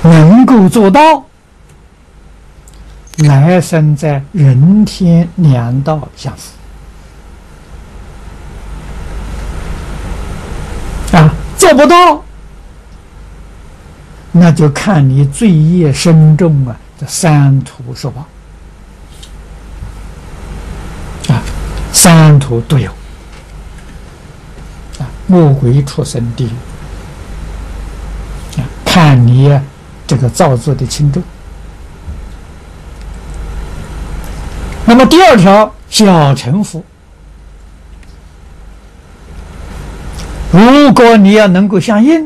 能够做到，来生在人天两道享福啊！做不到，那就看你罪业深重啊，这三途受报啊，三途都有啊，魔鬼、畜生、地狱啊，看你这个造作的轻重。那么第二条，小乘佛，如果你要能够相应，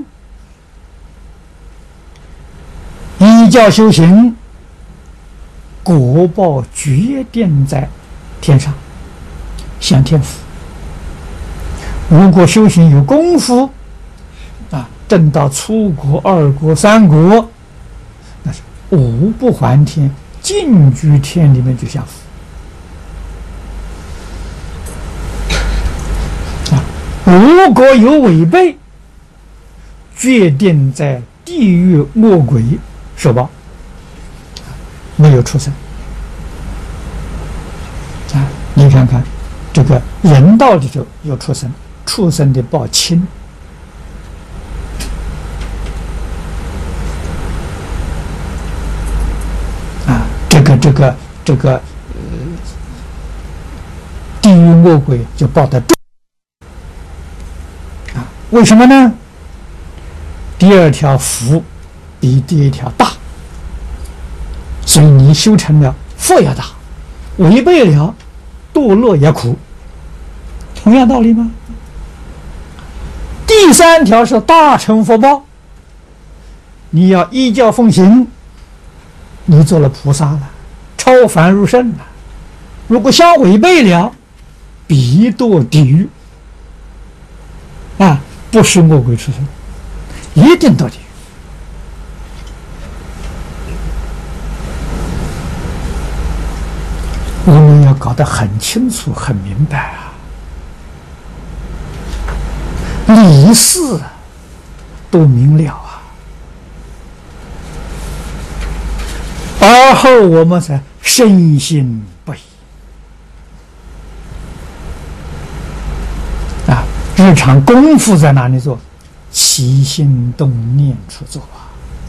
依教修行，果报决定在天上，享天福。如果修行有功夫啊，证到初果、二果、三果，那是五不还天，净居天里面就享福。如果有违背，决定在地狱魔鬼受报，没有出生啊！你看看，这个人道里头有出生，畜生的报轻啊！这个地狱魔鬼就报得重。为什么呢？第二条福比第一条大，所以你修成了福也大，违背了堕落也苦，同样道理吗？第三条是大乘福报，你要依教奉行，你做了菩萨了，超凡入圣了。如果相违背了，必堕地狱啊！不是魔鬼出生，一定到底。我们要搞得很清楚、很明白啊，理事都明了啊，而后我们才深信不疑。日常功夫在哪里做？起心动念处做啊，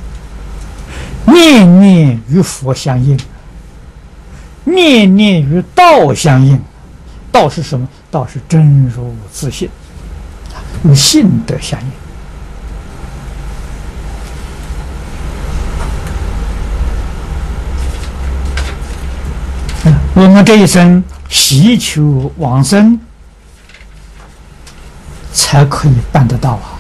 念念与佛相应，念念与道相应。道是什么？道是真如自性，与性德相应。我们这一生习求往生，才可以办得到啊。